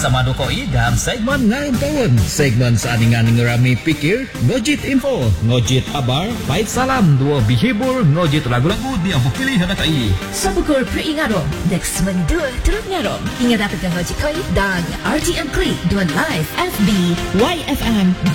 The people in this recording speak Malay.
bersama Dokoi dalam segmen Ngayon Tahun. Segmen seaningan ngerami pikir, ngojit info, ngojit kabar, baik salam, dua bihibur, ngojit lagu-lagu dia pilih hadakai. Sabukur peringatong, next mendua turut ngarong. Ingat dapatkan ngojit koi dan RTM Klik, Dua Live FB, YFM.